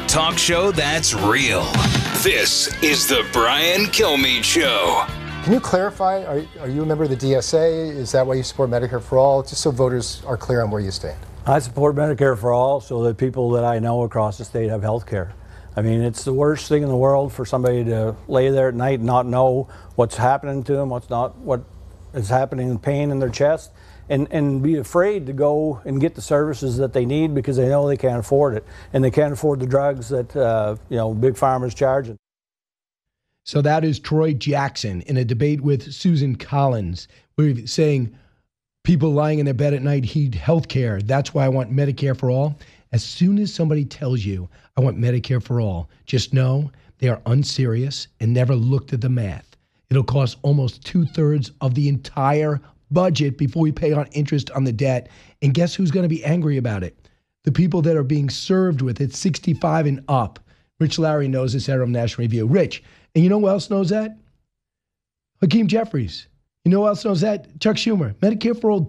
talk show that's real. This is the Brian Kilmeade Show. Can you clarify, are you a member of the DSA? Is that why you support Medicare for All? Just so voters are clear on where you stand. I support Medicare for All so that people that I know across the state have health care. I mean, it's the worst thing in the world for somebody to lay there at night and not know what's happening to them, what is happening in pain in their chest, and be afraid to go and get the services that they need because they know they can't afford it. And they can't afford the drugs that, Big Pharma's charging. So that is Troy Jackson in a debate with Susan Collins, where he's saying people lying in their bed at night need health care. That's why I want Medicare for all. As soon as somebody tells you, I want Medicare for all, just know they are unserious and never looked at the math. It'll cost almost 2/3 of the entire budget before we pay on interest on the debt. And guess who's going to be angry about it? The people that are being served with it, 65 and up. Rich Larry knows this, out of National Review. Rich, and you know who else knows that? Hakeem Jeffries. You know who else knows that? Chuck Schumer. Medicare for all